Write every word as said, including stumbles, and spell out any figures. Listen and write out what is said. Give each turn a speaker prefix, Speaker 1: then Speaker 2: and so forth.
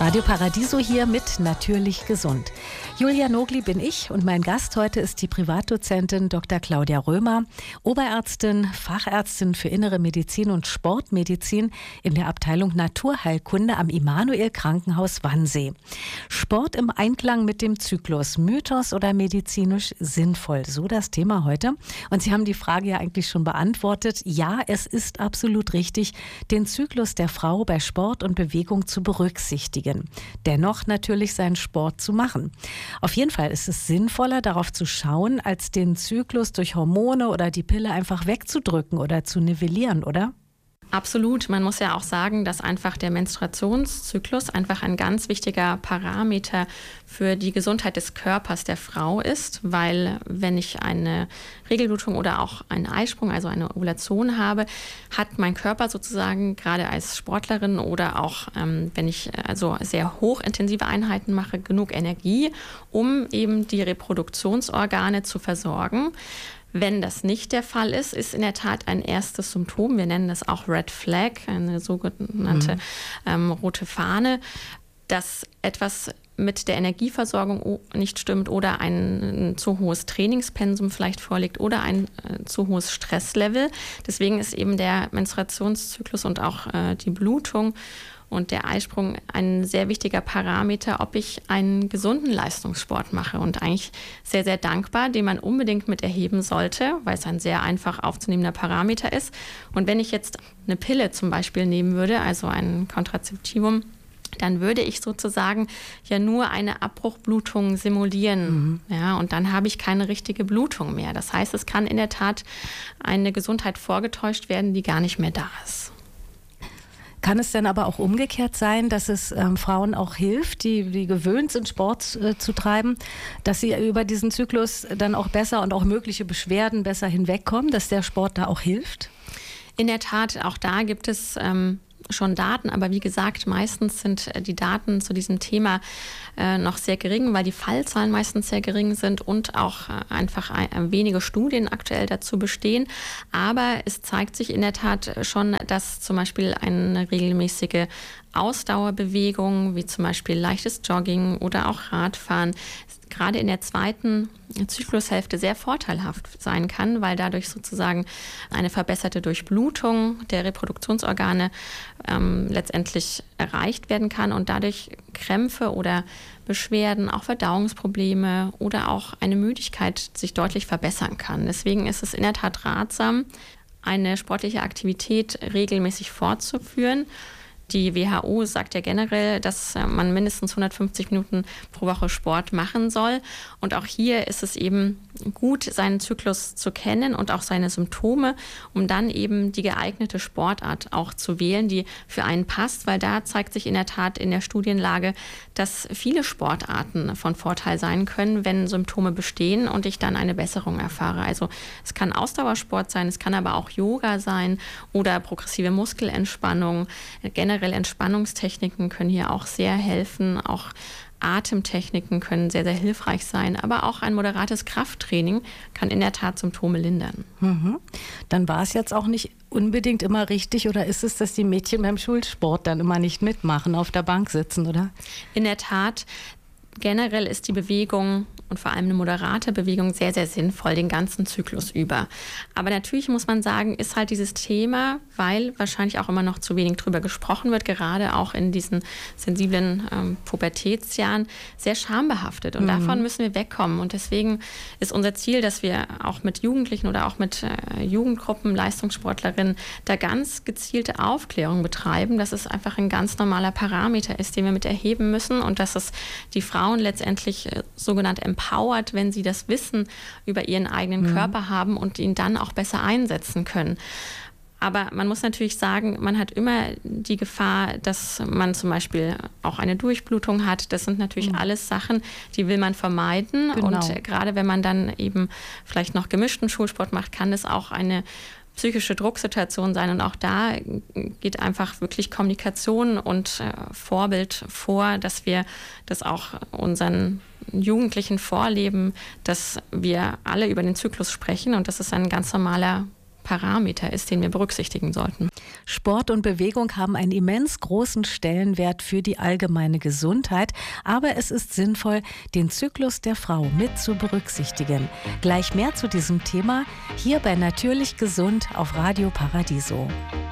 Speaker 1: Radio Paradiso hier mit Natürlich Gesund. Julia Nogli bin ich und mein Gast heute ist die Privatdozentin Doktor Claudia Römer, Oberärztin, Fachärztin für Innere Medizin und Sportmedizin in der Abteilung Naturheilkunde am Immanuel Krankenhaus Wannsee. Sport im Einklang mit dem Zyklus, Mythos oder medizinisch sinnvoll, so das Thema heute. Und Sie haben die Frage ja eigentlich schon beantwortet. Ja, es ist absolut richtig, den Zyklus der Frau bei Sport und Bewegung zu berücksichtigen. Dennoch natürlich seinen Sport zu machen. Auf jeden Fall ist es sinnvoller, darauf zu schauen, als den Zyklus durch Hormone oder die Pille einfach wegzudrücken oder zu nivellieren, oder?
Speaker 2: Absolut. Man muss ja auch sagen, dass einfach der Menstruationszyklus einfach ein ganz wichtiger Parameter für die Gesundheit des Körpers der Frau ist, weil wenn ich eine Regelblutung oder auch einen Eisprung, also eine Ovulation habe, hat mein Körper sozusagen gerade als Sportlerin oder auch ähm, wenn ich also sehr hochintensive Einheiten mache, genug Energie, um eben die Reproduktionsorgane zu versorgen. Wenn das nicht der Fall ist, ist in der Tat ein erstes Symptom, wir nennen das auch Red Flag, eine sogenannte mhm. ähm, rote Fahne, dass etwas mit der Energieversorgung nicht stimmt oder ein, ein zu hohes Trainingspensum vielleicht vorliegt oder ein äh, zu hohes Stresslevel. Deswegen ist eben der Menstruationszyklus und auch äh, die Blutung und der Eisprung ein sehr wichtiger Parameter, ob ich einen gesunden Leistungssport mache. Und eigentlich sehr, sehr dankbar, den man unbedingt mit erheben sollte, weil es ein sehr einfach aufzunehmender Parameter ist. Und wenn ich jetzt eine Pille zum Beispiel nehmen würde, also ein Kontrazeptivum, dann würde ich sozusagen ja nur eine Abbruchblutung simulieren. Mhm. Ja, und dann habe ich keine richtige Blutung mehr. Das heißt, es kann in der Tat eine Gesundheit vorgetäuscht werden, die gar nicht mehr da ist.
Speaker 1: Kann es denn aber auch umgekehrt sein, dass es ähm, Frauen auch hilft, die, die gewöhnt sind, Sport äh, zu treiben, dass sie über diesen Zyklus dann auch besser und auch mögliche Beschwerden besser hinwegkommen, dass der Sport da auch hilft?
Speaker 2: In der Tat, auch da gibt es ähm, schon Daten, aber wie gesagt, meistens sind die Daten zu diesem Thema äh, noch sehr gering, weil die Fallzahlen meistens sehr gering sind und auch äh, einfach ein, wenige Studien aktuell dazu bestehen. Aber es zeigt sich in der Tat schon, dass zum Beispiel eine regelmäßige Ausdauerbewegung, wie zum Beispiel leichtes Jogging oder auch Radfahren, gerade in der zweiten Zyklushälfte sehr vorteilhaft sein kann, weil dadurch sozusagen eine verbesserte Durchblutung der Reproduktionsorgane ähm, letztendlich erreicht werden kann und dadurch Krämpfe oder Beschwerden, auch Verdauungsprobleme oder auch eine Müdigkeit sich deutlich verbessern kann. Deswegen ist es in der Tat ratsam, eine sportliche Aktivität regelmäßig fortzuführen. Die W H O sagt ja generell, dass man mindestens hundertfünfzig Minuten pro Woche Sport machen soll. Und auch hier ist es eben gut, seinen Zyklus zu kennen und auch seine Symptome, um dann eben die geeignete Sportart auch zu wählen, die für einen passt. Weil da zeigt sich in der Tat in der Studienlage, dass viele Sportarten von Vorteil sein können, wenn Symptome bestehen und ich dann eine Besserung erfahre. Also es kann Ausdauersport sein, es kann aber auch Yoga sein oder progressive Muskelentspannung. Generell Entspannungstechniken können hier auch sehr helfen, auch Atemtechniken können sehr, sehr hilfreich sein, aber auch ein moderates Krafttraining kann in der Tat Symptome lindern.
Speaker 1: Mhm. Dann war es jetzt auch nicht unbedingt immer richtig oder ist es, dass die Mädchen beim Schulsport dann immer nicht mitmachen, auf der Bank sitzen, oder?
Speaker 2: In der Tat, generell ist die Bewegung und vor allem eine moderate Bewegung sehr, sehr sinnvoll, den ganzen Zyklus über. Aber natürlich muss man sagen, ist halt dieses Thema, weil wahrscheinlich auch immer noch zu wenig drüber gesprochen wird, gerade auch in diesen sensiblen ähm, Pubertätsjahren, sehr schambehaftet. Und mhm. davon müssen wir wegkommen. Und deswegen ist unser Ziel, dass wir auch mit Jugendlichen oder auch mit äh, Jugendgruppen, Leistungssportlerinnen, da ganz gezielte Aufklärung betreiben, dass es einfach ein ganz normaler Parameter ist, den wir mit erheben müssen und dass es die Frauen letztendlich äh, sogenannt empowert, wenn sie das Wissen über ihren eigenen mhm. Körper haben und ihn dann auch besser einsetzen können. Aber man muss natürlich sagen, man hat immer die Gefahr, dass man zum Beispiel auch eine Durchblutung hat. Das sind natürlich mhm. alles Sachen, die will man vermeiden. Genau. Und gerade wenn man dann eben vielleicht noch gemischten Schulsport macht, kann es auch eine psychische Drucksituation sein. Und auch da geht einfach wirklich Kommunikation und äh, Vorbild vor, dass wir das auch unseren Jugendlichen vorleben, dass wir alle über den Zyklus sprechen und dass es ein ganz normaler Parameter ist, den wir berücksichtigen sollten.
Speaker 1: Sport und Bewegung haben einen immens großen Stellenwert für die allgemeine Gesundheit, aber es ist sinnvoll, den Zyklus der Frau mit zu berücksichtigen. Gleich mehr zu diesem Thema hier bei Natürlich Gesund auf Radio Paradiso.